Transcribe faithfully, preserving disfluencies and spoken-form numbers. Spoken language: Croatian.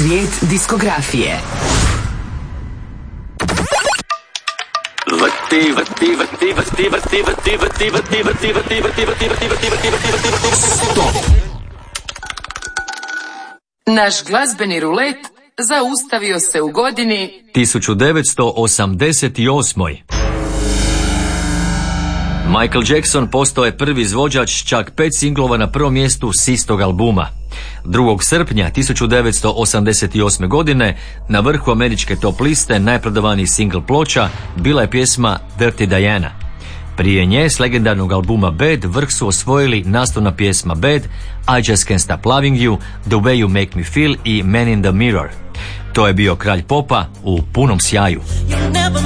Svijet diskografije. Vrti, vrti, vrti, vrti, vrti, vrti, vrti, vrti, vrti, vrti, vrti, vrti, vrti, vrti, vrti, vrti, vrti, vrti, stop. Naš glazbeni rulet zaustavio se u godini tisuću devetsto osamdeset osmoj. Michael Jackson postao je prvi izvođač čak pet singlova na prvom mjestu s istog albuma. drugog srpnja tisuću devetsto osamdeset osme. godine na vrhu američke top liste najprodavanijih singl ploča bila je pjesma Dirty Diana. Prije nje s legendarnog albuma Bad vrh su osvojili naslovna pjesma Bad, I Just Can't Stop Loving You, The Way You Make Me Feel i Man in the Mirror. To je bio kralj popa u punom sjaju.